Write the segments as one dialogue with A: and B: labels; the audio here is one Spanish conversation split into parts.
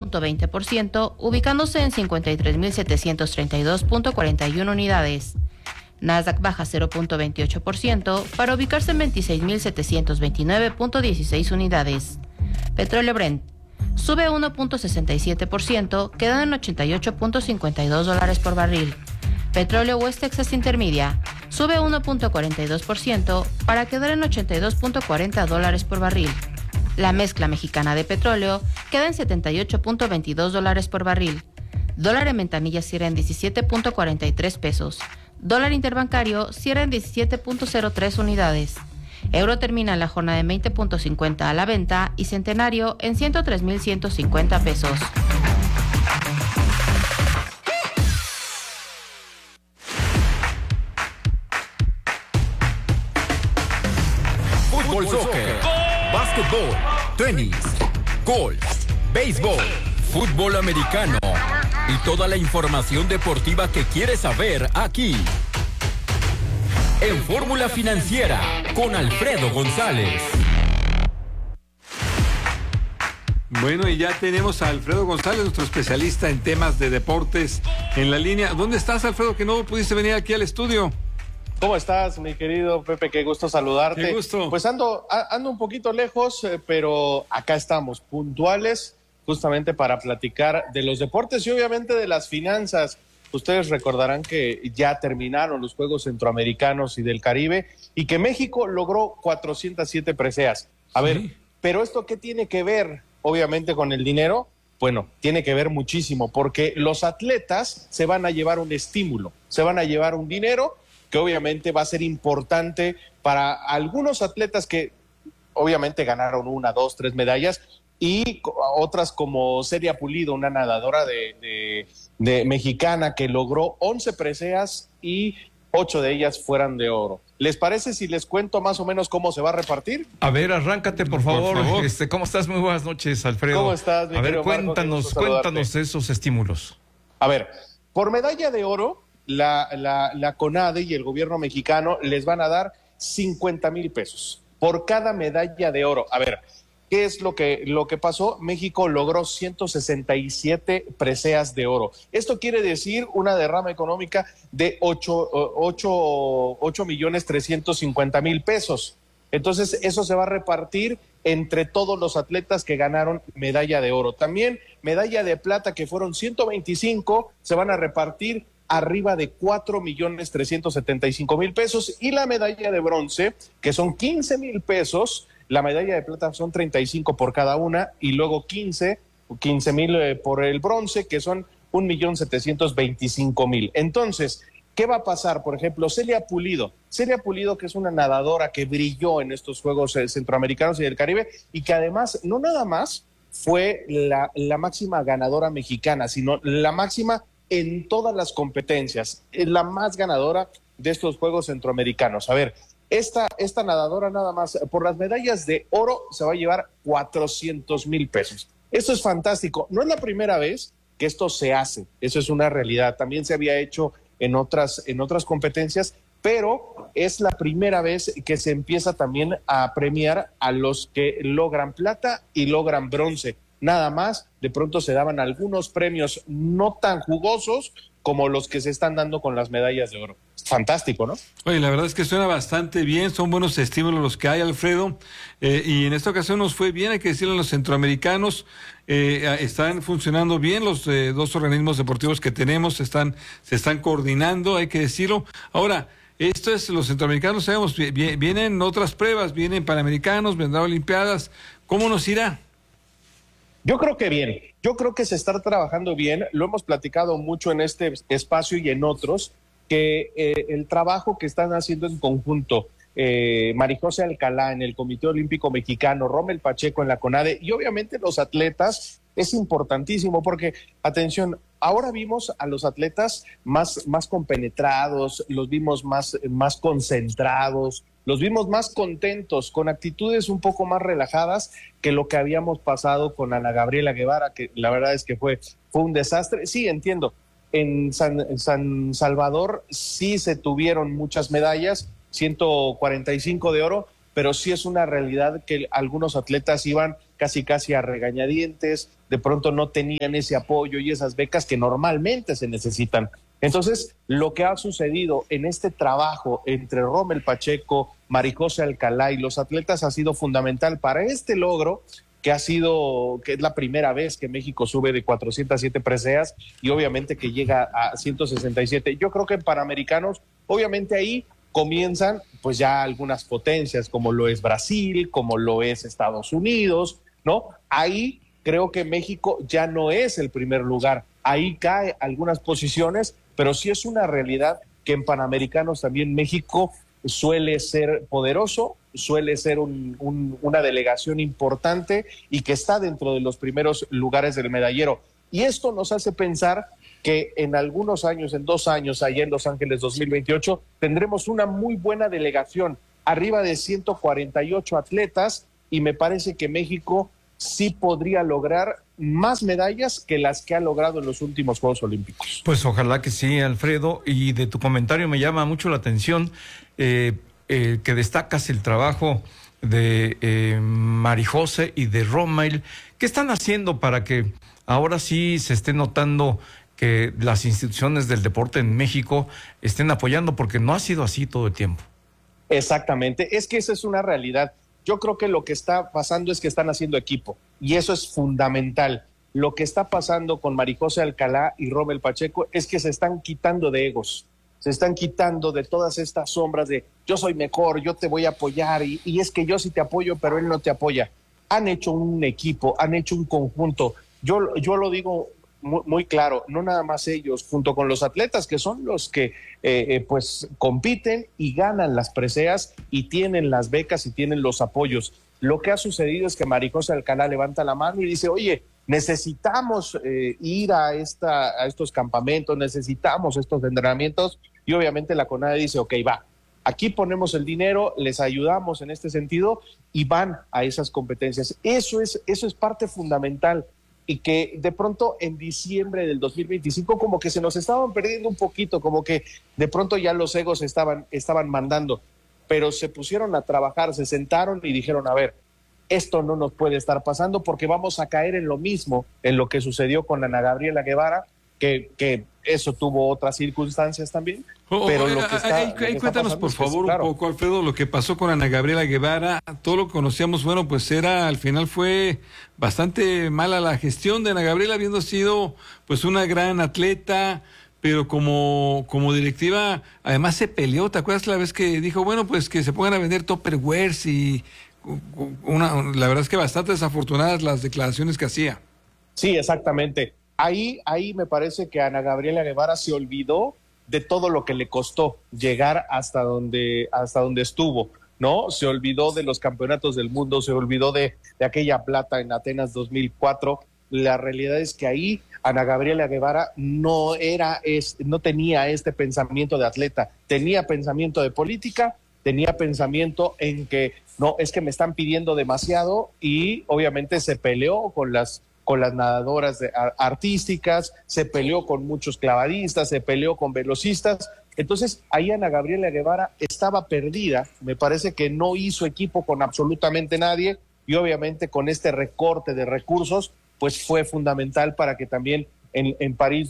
A: 0.20%, ubicándose en 53.732.41 unidades. Nasdaq baja 0.28% para ubicarse en 26.729.16 unidades. Petróleo Brent sube 1.67%, quedando en $88.52 por barril. Petróleo West Texas Intermedia sube 1.42% para quedar en $82.40 por barril. La mezcla mexicana de petróleo queda en $78.22 por barril. Dólar en ventanilla cierra en 17.43 pesos. Dólar interbancario cierra en 17.03 unidades. Euro termina la jornada en 20.50 a la venta y Centenario en 103.150 pesos.
B: Fútbol, soccer, básquetbol, tenis, golf, béisbol, fútbol americano y toda la información deportiva que quieres saber aquí. En Fórmula Financiera, con Alfredo González.
C: Bueno, y ya tenemos a Alfredo González, nuestro especialista en temas de deportes, en la línea. ¿Dónde estás, Alfredo, que no pudiste venir aquí al estudio?
D: ¿Cómo estás, mi querido Pepe? Qué gusto saludarte.
C: Qué gusto.
D: Pues ando un poquito lejos, pero acá estamos, puntuales, justamente para platicar de los deportes y obviamente de las finanzas. Ustedes recordarán que ya terminaron los Juegos Centroamericanos y del Caribe y que México logró 407 preseas. A ver, ¿pero esto qué tiene que ver, obviamente, con el dinero? Bueno, tiene que ver muchísimo, porque los atletas se van a llevar un estímulo, se van a llevar un dinero que obviamente va a ser importante para algunos atletas que obviamente ganaron 1, 2, 3 medallas, y otras como Celia Pulido, una nadadora de mexicana que logró 11 preseas y 8 de ellas fueran de oro. ¿Les parece si les cuento más o menos cómo se va a repartir?
E: A ver, arráncate, por favor. ¿Cómo estás? Muy buenas noches, Alfredo.
D: ¿Cómo estás, mi querido Marco?
E: Cuéntanos esos estímulos.
D: A ver, por medalla de oro, la CONADE y el gobierno mexicano les van a dar 50,000 pesos por cada medalla de oro. A ver, ¿qué es lo que pasó? México logró 167 preseas de oro. Esto quiere decir una derrama económica de 8,350,000 pesos. Entonces, eso se va a repartir entre todos los atletas que ganaron medalla de oro. También medalla de plata, que fueron 125, se van a repartir arriba de 4,375,000 pesos. Y la medalla de bronce, que son 15,000 pesos, la medalla de plata son 35 por cada una, y luego 15,000 por el bronce, que son 1,725,000. Entonces, ¿qué va a pasar? Por ejemplo, Celia Pulido, que es una nadadora que brilló en estos Juegos Centroamericanos y del Caribe, y que además, no nada más fue la máxima ganadora mexicana, sino la máxima en todas las competencias, la más ganadora de estos Juegos Centroamericanos. A ver, esta nadadora nada más por las medallas de oro se va a llevar 400,000 pesos. Esto es fantástico. No es la primera vez que esto se hace, eso es una realidad. También se había hecho en otras competencias, pero es la primera vez que se empieza también a premiar a los que logran plata y logran bronce. Nada más, de pronto se daban algunos premios no tan jugosos como los que se están dando con las medallas de oro. Fantástico, ¿no?
C: Oye, la verdad es que suena bastante bien, son buenos estímulos los que hay, Alfredo, y en esta ocasión nos fue bien, hay que decirle a los centroamericanos, están funcionando bien los dos organismos deportivos que tenemos, se están coordinando, hay que decirlo. Ahora, esto es, los centroamericanos, sabemos, vienen otras pruebas, vienen panamericanos, vendrán olimpiadas, ¿cómo nos irá?
D: Yo creo que bien, yo creo que se está trabajando bien, lo hemos platicado mucho en este espacio y en otros, que el trabajo que están haciendo en conjunto, Marijose Alcalá en el Comité Olímpico Mexicano, Rommel Pacheco en la CONADE y obviamente los atletas, es importantísimo porque, atención, ahora vimos a los atletas más compenetrados, los vimos más concentrados, los vimos más contentos, con actitudes un poco más relajadas que lo que habíamos pasado con Ana Gabriela Guevara, que la verdad es que fue un desastre. Sí, entiendo, en San Salvador sí se tuvieron muchas medallas, 145 de oro, pero sí es una realidad que algunos atletas iban casi a regañadientes, de pronto no tenían ese apoyo y esas becas que normalmente se necesitan. Entonces, lo que ha sucedido en este trabajo entre Rommel Pacheco, Marijose Alcalá y los atletas ha sido fundamental para este logro, que es la primera vez que México sube de 407 preseas y obviamente que llega a 167. Yo creo que en Panamericanos, obviamente ahí comienzan pues ya algunas potencias, como lo es Brasil, como lo es Estados Unidos, ¿no? Ahí creo que México ya no es el primer lugar, ahí cae algunas posiciones, pero sí es una realidad que en Panamericanos también México suele ser poderoso, suele ser una delegación importante y que está dentro de los primeros lugares del medallero. Y esto nos hace pensar que en algunos años, en 2 años, allá en Los Ángeles 2028, tendremos una muy buena delegación, arriba de 148 atletas, y me parece que México sí podría lograr más medallas que las que ha logrado en los últimos Juegos Olímpicos.
E: Pues ojalá que sí, Alfredo, y de tu comentario me llama mucho la atención que destacas el trabajo de Marijose y de Rommel. ¿Qué están haciendo para que ahora sí se esté notando que las instituciones del deporte en México estén apoyando? Porque no ha sido así todo el tiempo.
D: Exactamente, es que esa es una realidad. Yo creo que lo que está pasando es que están haciendo equipo y eso es fundamental. Lo que está pasando con Marijose Alcalá y Rommel Pacheco es que se están quitando de egos, se están quitando de todas estas sombras de yo soy mejor, yo te voy a apoyar y es que yo sí te apoyo, pero él no te apoya. Han hecho un equipo, han hecho un conjunto. Yo lo digo muy claro, no nada más ellos, junto con los atletas que son los que pues compiten y ganan las preseas y tienen las becas y tienen los apoyos. Lo que ha sucedido es que Marijose Alcalá levanta la mano y dice, oye, necesitamos ir a estos campamentos, necesitamos estos entrenamientos, y obviamente la CONADE dice, ok, va, aquí ponemos el dinero, les ayudamos en este sentido y van a esas competencias. Eso es parte fundamental. Y que de pronto en diciembre del 2025 como que se nos estaban perdiendo un poquito, como que de pronto ya los egos estaban mandando, pero se pusieron a trabajar, se sentaron y dijeron, a ver, esto no nos puede estar pasando porque vamos a caer en lo mismo, en lo que sucedió con Ana Gabriela Guevara, que eso tuvo otras circunstancias también. Pero lo que está,
C: cuéntanos por favor un poco, Alfredo, lo que pasó con Ana Gabriela Guevara. Todo lo que conocíamos, bueno, pues al final fue bastante mala la gestión de Ana Gabriela, habiendo sido pues una gran atleta, pero como directiva además se peleó. ¿Te acuerdas la vez que dijo, bueno, pues que se pongan a vender Tupperwares? Y la verdad es que bastante desafortunadas las declaraciones que hacía.
D: Sí, exactamente. Ahí me parece que Ana Gabriela Guevara se olvidó de todo lo que le costó llegar hasta donde estuvo, ¿no? Se olvidó de los campeonatos del mundo, se olvidó de aquella plata en Atenas 2004. La realidad es que ahí Ana Gabriela Guevara no tenía este pensamiento de atleta, tenía pensamiento de política, tenía pensamiento en que no, es que me están pidiendo demasiado, y obviamente se peleó con las nadadoras artísticas, se peleó con muchos clavadistas, se peleó con velocistas. Entonces ahí Ana Gabriela Guevara estaba perdida, me parece que no hizo equipo con absolutamente nadie, y obviamente con este recorte de recursos pues fue fundamental para que también en París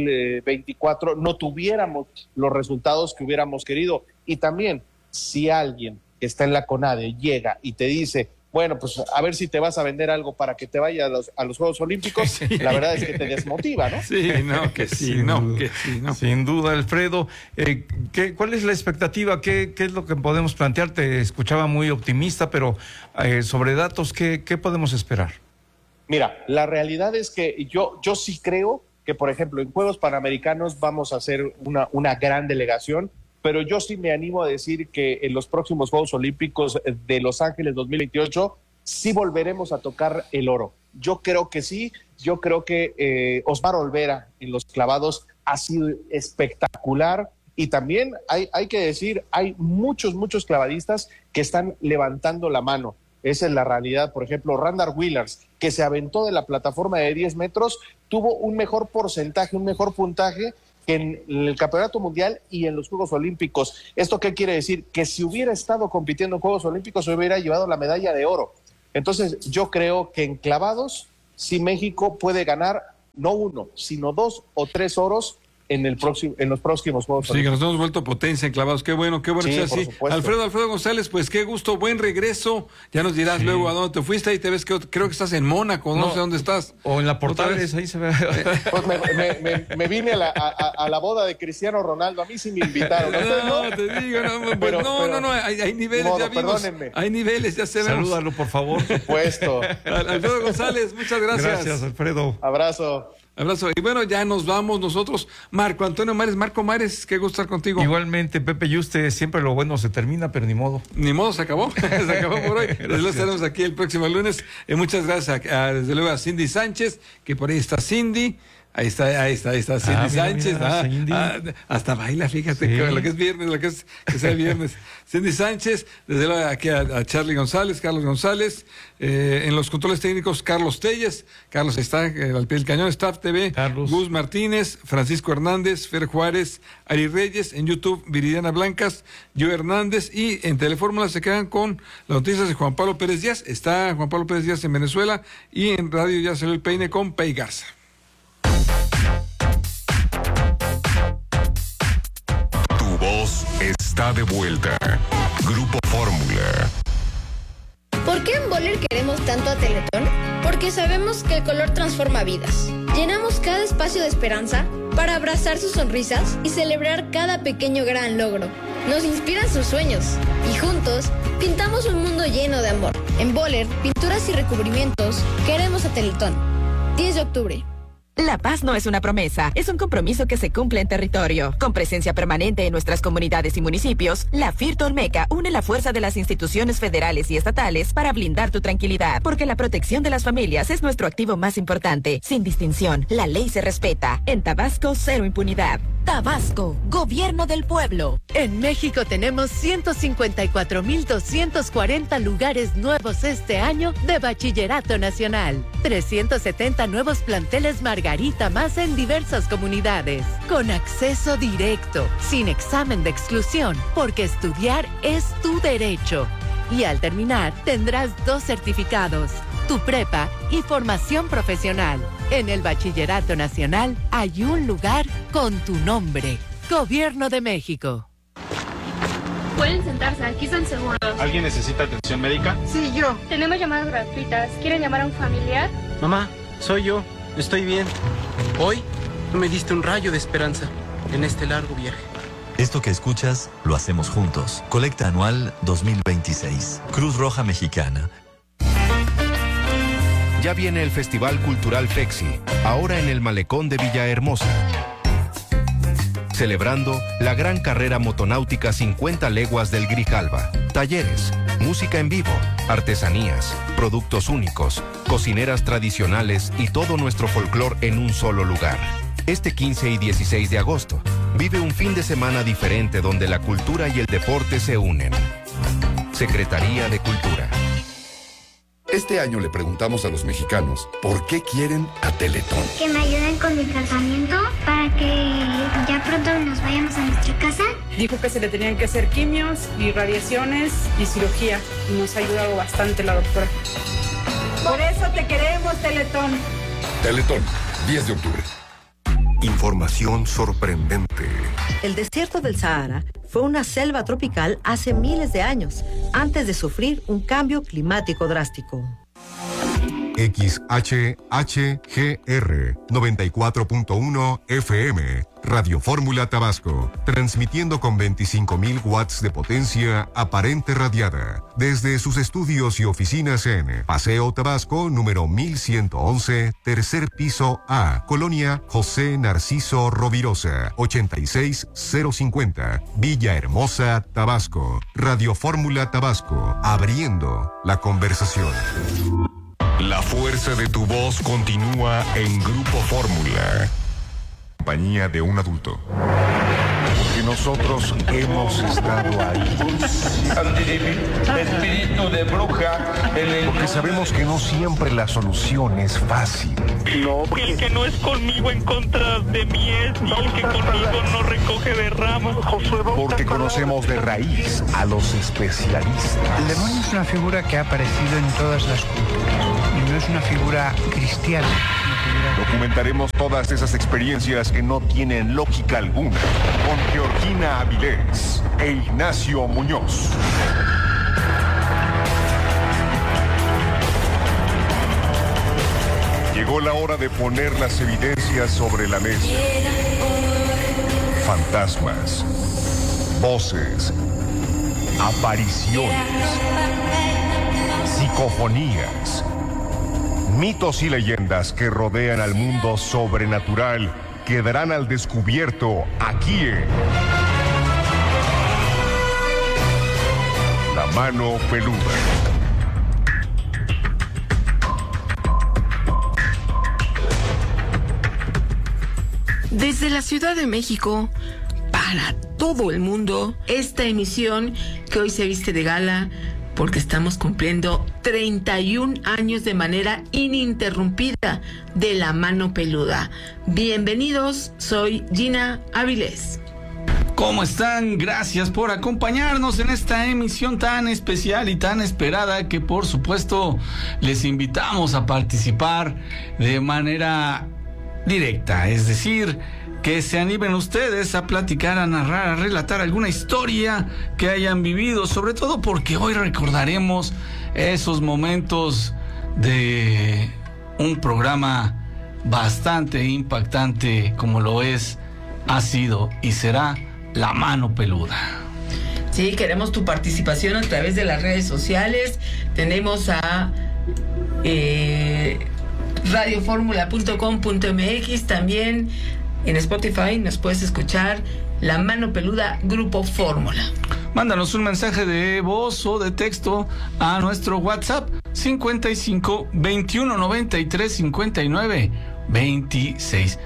D: 2024 no tuviéramos los resultados que hubiéramos querido. Y también si alguien que está en la CONADE llega y te dice, bueno, pues a ver si te vas a vender algo para que te vaya a los Juegos Olímpicos, sí. La verdad es que te desmotiva, ¿no?
C: Sí, no, que sí, que sí, no.
E: Sin duda, Alfredo. ¿Cuál es la expectativa? ¿Qué es lo que podemos plantear? Te escuchaba muy optimista, pero sobre datos, ¿qué podemos esperar?
D: Mira, la realidad es que yo sí creo que, por ejemplo, en Juegos Panamericanos vamos a hacer una gran delegación, pero yo sí me animo a decir que en los próximos Juegos Olímpicos de Los Ángeles 2028 sí volveremos a tocar el oro. Yo creo que sí, yo creo que Osmar Olvera en los clavados ha sido espectacular, y también hay que decir, hay muchos clavadistas que están levantando la mano. Esa es la realidad. Por ejemplo, Randall Willers, que se aventó de la plataforma de 10 metros, tuvo un mejor porcentaje, un mejor puntaje que en el Campeonato Mundial y en los Juegos Olímpicos. ¿Esto qué quiere decir? Que si hubiera estado compitiendo en Juegos Olímpicos, se hubiera llevado la medalla de oro. Entonces, yo creo que en clavados, sí México puede ganar no 1, sino 2 o 3 oros en los próximos Juegos.
C: Sí, que nos hemos vuelto potencia en clavados. Qué bueno sí, que sea así. Alfredo González, pues qué gusto, buen regreso. Ya nos dirás luego a dónde te fuiste. Ahí te ves que creo que estás en Mónaco, no sé dónde estás.
E: O en la Portales, ahí se ve.
D: Pues me vine a la boda de Cristiano Ronaldo. A mí sí me invitaron.
C: Te digo, no, hay niveles, ya vimos. Perdónenme. Hay niveles, ya se ven.
E: Salúdalo, por favor.
D: Por supuesto.
C: Alfredo González, muchas gracias.
E: Gracias, Alfredo.
D: Abrazo.
C: Y bueno, ya nos vamos nosotros. Marco Mares, qué gusto estar contigo.
E: Igualmente, Pepe Yuste, siempre lo bueno se termina, pero ni modo.
C: Ni modo, se acabó. Se acabó por hoy. Desde luego estaremos aquí el próximo lunes. Muchas gracias desde luego a Cindy Sánchez, que por ahí está Cindy. Ahí está Cindy Sánchez. Cindy. Hasta baila, fíjate, sí. Lo que es viernes, lo que es que sea viernes. Cindy Sánchez, desde luego aquí a Charlie González, Carlos González, en los controles técnicos, Carlos Telles. Carlos está al pie del cañón, Staff TV,
E: Carlos.
C: Gus Martínez, Francisco Hernández, Fer Juárez, Ari Reyes, en YouTube, Viridiana Blancas, Yo Hernández, y en Telefórmula se quedan con las noticias de Juan Pablo Pérez Díaz. Está Juan Pablo Pérez Díaz en Venezuela, y en radio ya salió el peine con Pei Garza.
F: Voz está de vuelta. Grupo Fórmula.
G: ¿Por qué en Boller queremos tanto a Teletón? Porque sabemos que el color transforma vidas. Llenamos cada espacio de esperanza para abrazar sus sonrisas y celebrar cada pequeño gran logro. Nos inspiran sus sueños y juntos pintamos un mundo lleno de amor. En Boller, pinturas y recubrimientos, queremos a Teletón. 10 de octubre.
H: La paz no es una promesa, es un compromiso que se cumple en territorio. Con presencia permanente en nuestras comunidades y municipios, la FIRT Olmeca une la fuerza de las instituciones federales y estatales para blindar tu tranquilidad, porque la protección de las familias es nuestro activo más importante. Sin distinción, la ley se respeta. En Tabasco, cero impunidad. Tabasco, gobierno del pueblo.
I: En México tenemos 154,240 lugares nuevos este año de Bachillerato Nacional. 370 nuevos planteles Margarita más en diversas comunidades. Con acceso directo, sin examen de exclusión, porque estudiar es tu derecho. Y al terminar, tendrás 2 certificados, tu prepa y formación profesional. En el Bachillerato Nacional hay un lugar con tu nombre. Gobierno de México.
J: Pueden sentarse, aquí están seguros.
K: ¿Alguien necesita atención médica?
J: Sí, yo. Tenemos llamadas gratuitas. ¿Quieren llamar a un familiar?
L: Mamá, soy yo. Estoy bien. Hoy me diste un rayo de esperanza en este largo viaje.
M: Esto que escuchas, lo hacemos juntos. Colecta anual 2026. Cruz Roja Mexicana.
F: Ya viene el Festival Cultural Flexi, ahora en el Malecón de Villahermosa. Celebrando la gran carrera motonáutica 50 leguas del Grijalva. Talleres, música en vivo, artesanías, productos únicos, cocineras tradicionales y todo nuestro folclor en un solo lugar. Este 15 y 16 de agosto, vive un fin de semana diferente donde la cultura y el deporte se unen. Secretaría de Cultura.
N: Este año le preguntamos a los mexicanos por qué quieren a Teletón.
O: Que me ayuden con mi tratamiento para que ya pronto nos vayamos a nuestra casa.
P: Dijo que se le tenían que hacer quimios y radiaciones y cirugía. Y nos ha ayudado bastante la doctora. Por eso te queremos, Teletón.
N: Teletón, 10 de octubre.
F: Información sorprendente.
Q: El desierto del Sahara fue una selva tropical hace miles de años, antes de sufrir un cambio climático drástico.
R: XHHGR 94.1 FM, Radio Fórmula Tabasco, transmitiendo con 25,000 watts de potencia aparente radiada, desde sus estudios y oficinas en Paseo Tabasco, número 1111, tercer piso A, Colonia José Narciso Rovirosa, 86050, Villahermosa, Tabasco. Radio Fórmula Tabasco, abriendo la conversación.
F: La fuerza de tu voz continúa en Grupo Fórmula.
R: Compañía de un adulto.
S: porque nosotros hemos estado ahí.
T: Espíritu de bruja.
S: Porque sabemos que no siempre la solución es fácil.
T: No,
U: el que no es conmigo en contra de mí es, y el que conmigo no recoge de ramas.
S: Porque conocemos de raíz a los especialistas.
V: El demonio es una figura que ha aparecido en todas las culturas y no es una figura cristiana.
S: Documentaremos todas esas experiencias que no tienen lógica alguna con Georgina Avilés e Ignacio Muñoz. Llegó la hora de poner las evidencias sobre la mesa. Fantasmas, voces, apariciones, psicofonías, mitos y leyendas que rodean al mundo sobrenatural quedarán al descubierto aquí en La Mano Peluda.
W: Desde la Ciudad de México, para todo el mundo, esta emisión que hoy se viste de gala porque estamos cumpliendo 31 años de manera ininterrumpida de La Mano Peluda. Bienvenidos, soy Gina Avilés.
X: ¿Cómo están? Gracias por acompañarnos en esta emisión tan especial y tan esperada que por supuesto les invitamos a participar de manera directa, es decir, que se animen ustedes a platicar, a narrar, a relatar alguna historia que hayan vivido, sobre todo porque hoy recordaremos esos momentos de un programa bastante impactante como lo es, ha sido y será La Mano Peluda.
W: Sí, queremos tu participación a través de las redes sociales. Tenemos a radioformula.com.mx, también en Spotify nos puedes escuchar La Mano Peluda Grupo Fórmula.
X: Mándanos un mensaje de voz o de texto a nuestro WhatsApp 55 21 93 59 26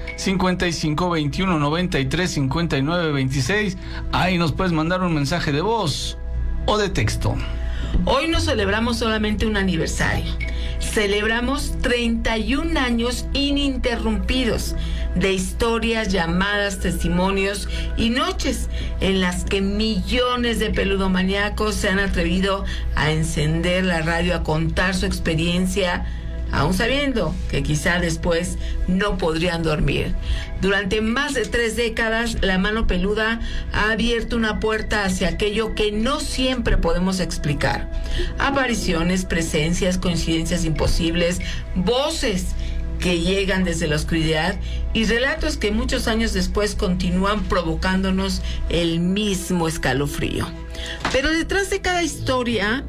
X: 55 21 93 59 26. Ahí nos puedes mandar un mensaje de voz o de texto.
W: Hoy no celebramos solamente un aniversario, celebramos 31 años ininterrumpidos de historias, llamadas, testimonios y noches en las que millones de peludomaníacos se han atrevido a encender la radio, a contar su experiencia, aún sabiendo que quizá después no podrían dormir. Durante más de 3 décadas, La Mano Peluda ha abierto una puerta hacia aquello que no siempre podemos explicar. Apariciones, presencias, coincidencias imposibles, voces que llegan desde la oscuridad y relatos que muchos años después continúan provocándonos el mismo escalofrío. Pero detrás de cada historia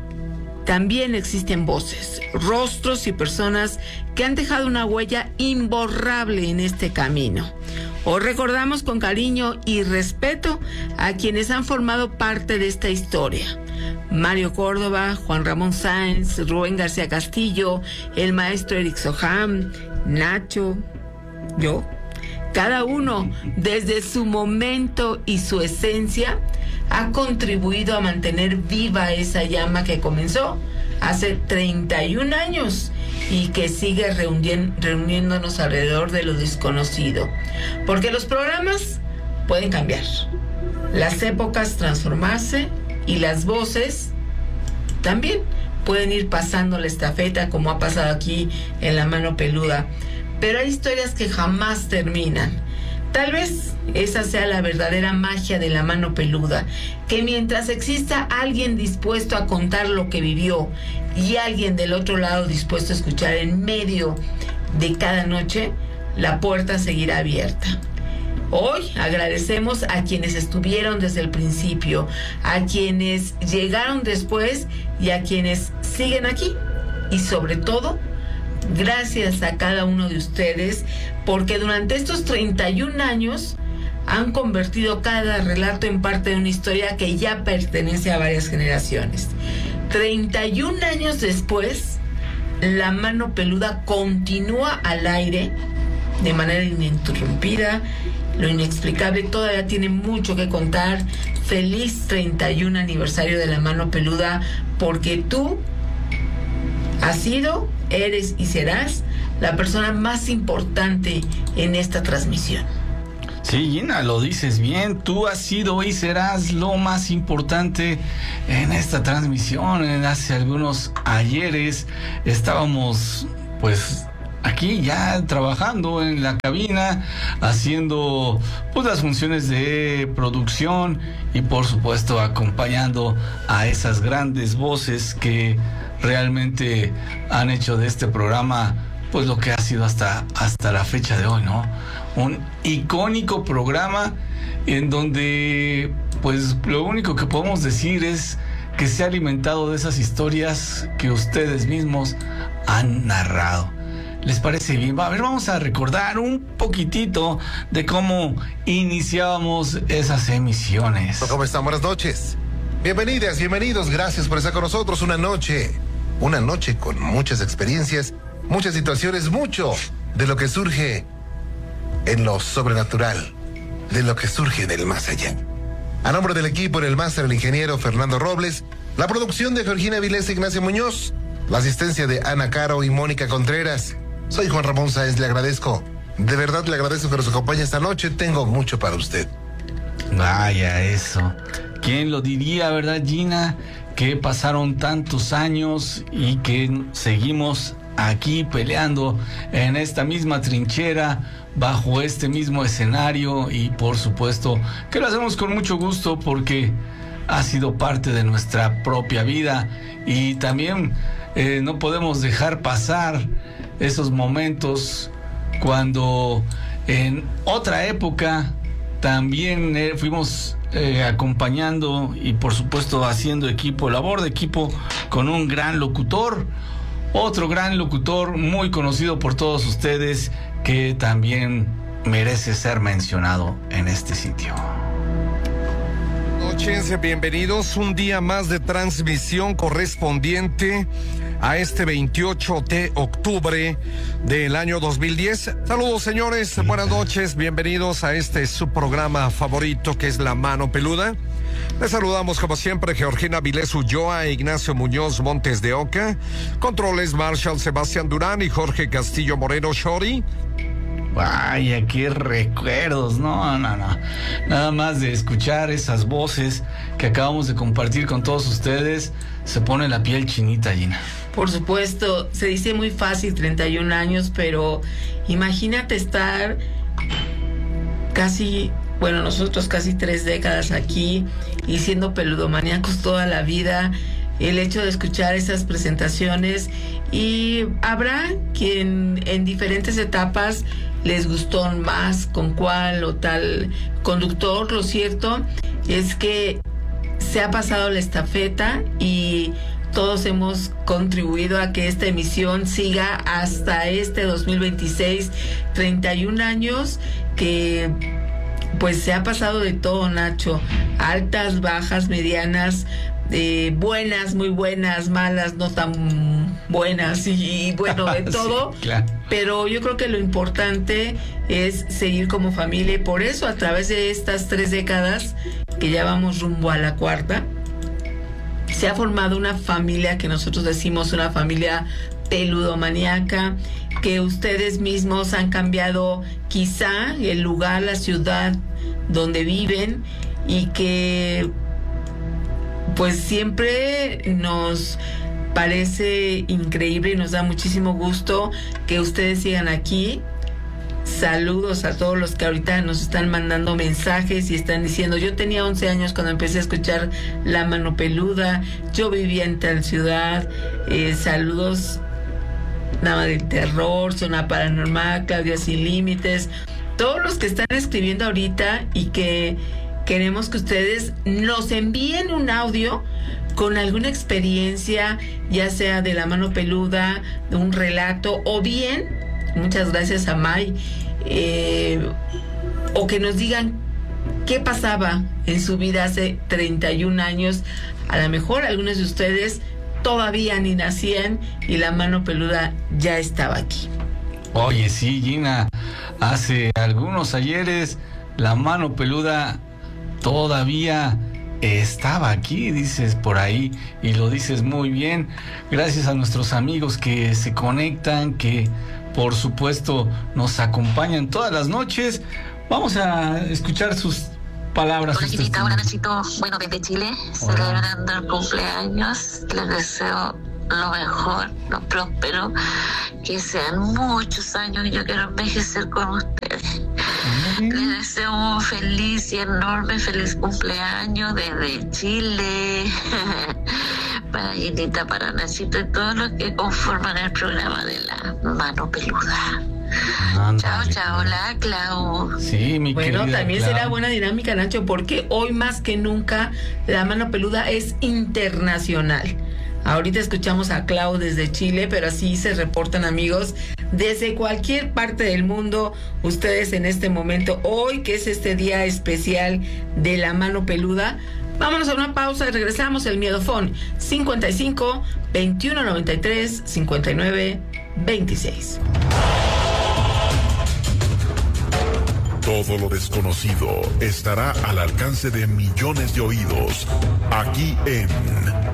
W: también existen voces, rostros y personas que han dejado una huella imborrable en este camino. Hoy recordamos con cariño y respeto a quienes han formado parte de esta historia. Mario Córdoba, Juan Ramón Sáenz, Rubén García Castillo, el maestro Eric Soham, Nacho, yo. Cada uno, desde su momento y su esencia, ha contribuido a mantener viva esa llama que comenzó hace 31 años y que sigue reuniéndonos alrededor de lo desconocido. Porque los programas pueden cambiar, las épocas transformarse y las voces también pueden ir pasando la estafeta, como ha pasado aquí en La Mano Peluda. Pero hay historias que jamás terminan. Tal vez esa sea la verdadera magia de La Mano Peluda, que mientras exista alguien dispuesto a contar lo que vivió y alguien del otro lado dispuesto a escuchar en medio de cada noche, la puerta seguirá abierta. Hoy agradecemos a quienes estuvieron desde el principio, a quienes llegaron después y a quienes siguen aquí. Y sobre todo, gracias a cada uno de ustedes, porque durante estos 31 años han convertido cada relato en parte de una historia que ya pertenece a varias generaciones. 31 años después, La Mano Peluda continúa al aire de manera ininterrumpida. Lo inexplicable todavía tiene mucho que contar. Feliz 31 aniversario de La Mano Peluda, porque tú has sido, eres y serás la persona más importante en esta transmisión.
X: Sí, Gina, lo dices bien. Tú has sido y serás lo más importante en esta transmisión. Hace algunos ayeres estábamos, pues, aquí ya trabajando en la cabina, haciendo pues las funciones de producción y por supuesto acompañando a esas grandes voces que realmente han hecho de este programa pues lo que ha sido hasta la fecha de hoy, ¿no? Un icónico programa en donde pues lo único que podemos decir es que se ha alimentado de esas historias que ustedes mismos han narrado. ¿Les parece bien? A ver, vamos a recordar un poquitito de cómo iniciábamos esas emisiones.
A: ¿Cómo están? Buenas noches. Bienvenidas, bienvenidos. Gracias por estar con nosotros. Una noche con muchas experiencias, muchas situaciones, mucho de lo que surge en lo sobrenatural, de lo que surge del más allá. A nombre del equipo, en el máster, el ingeniero Fernando Robles, la producción de Georgina Avilés e Ignacio Muñoz, la asistencia de Ana Caro y Mónica Contreras. Soy Juan Ramón Sáenz, le agradezco, de verdad le agradezco que nos acompañe esta noche. Tengo mucho para usted.
X: Vaya, eso. ¿Quién lo diría, verdad, Gina? Que pasaron tantos años y que seguimos aquí peleando en esta misma trinchera, bajo este mismo escenario, y por supuesto que lo hacemos con mucho gusto porque ha sido parte de nuestra propia vida, y también no podemos dejar pasar esos momentos cuando en otra época también fuimos acompañando y por supuesto haciendo labor de equipo con un gran locutor, otro gran locutor muy conocido por todos ustedes, que también merece ser mencionado en este sitio.
B: Buenas noches, bienvenidos. Un día más de transmisión correspondiente a este 28 de octubre del año 2010. Saludos, señores, buenas noches, bienvenidos a este su programa favorito, que es La Mano Peluda. Les saludamos como siempre Georgina Avilés Ulloa e Ignacio Muñoz Montes de Oca. Controles Marshall Sebastián Durán y Jorge Castillo Moreno Shori.
X: Vaya, qué recuerdos, no. Nada más de escuchar esas voces que acabamos de compartir con todos ustedes, se pone la piel chinita, Gina.
W: Por supuesto, se dice muy fácil 31 años, pero imagínate estar nosotros casi 3 décadas aquí y siendo peludomaníacos toda la vida. El hecho de escuchar esas presentaciones, y habrá quien en diferentes etapas les gustó más con cual o tal conductor. Lo cierto es que se ha pasado la estafeta y todos hemos contribuido a que esta emisión siga hasta este 2026, 31 años que pues se ha pasado de todo, Nacho, altas, bajas, medianas, buenas, muy buenas, malas, no tan buenas, y bueno, de todo. Sí, claro. Pero yo creo que lo importante es seguir como familia, y por eso a través de estas 3 décadas, que ya vamos rumbo a la 4ª, se ha formado una familia que nosotros decimos una familia peludomaníaca, que ustedes mismos han cambiado quizá el lugar, la ciudad donde viven, y que pues siempre nos parece increíble y nos da muchísimo gusto que ustedes sigan aquí. Saludos a todos los que ahorita nos están mandando mensajes y están diciendo: yo tenía 11 años cuando empecé a escuchar La Mano Peluda, yo vivía en tal ciudad. Saludos, Nada del Terror, Zona Paranormal, Claudia Sin Límites, todos los que están escribiendo ahorita, y que queremos que ustedes nos envíen un audio con alguna experiencia, ya sea de La Mano Peluda, de un relato, o bien, muchas gracias a May, o que nos digan qué pasaba en su vida hace 31 años. A lo mejor algunos de ustedes todavía ni nacían y La Mano Peluda ya estaba aquí.
X: Oye, sí, Gina, hace algunos ayeres la mano peluda todavía estaba aquí, dices por ahí, y lo dices muy bien. Gracias a nuestros amigos que se conectan, que por supuesto nos acompañan todas las noches. Vamos a escuchar sus palabras.
C: Hola, Chinita, hola, Nachito. Bueno, desde Chile, celebrando el cumpleaños, les deseo lo mejor, lo próspero, que sean muchos años y yo quiero envejecer con ustedes. Les deseo un feliz y enorme feliz cumpleaños desde Chile para Ginita, para Nachito y todos los que conforman el programa de la mano peluda. Chao, chao, la Clau.
X: Sí, mi
W: bueno, también
X: Clau.
W: será buena dinámica, Nacho, porque hoy más que nunca la mano peluda es internacional. Ahorita escuchamos a Clau desde Chile, pero así se reportan amigos desde cualquier parte del mundo. Ustedes en este momento, hoy que es este día especial de la mano peluda, vámonos a una pausa y regresamos. El Miedofón 55 21 93 59 26.
D: Todo lo desconocido estará al alcance de millones de oídos aquí en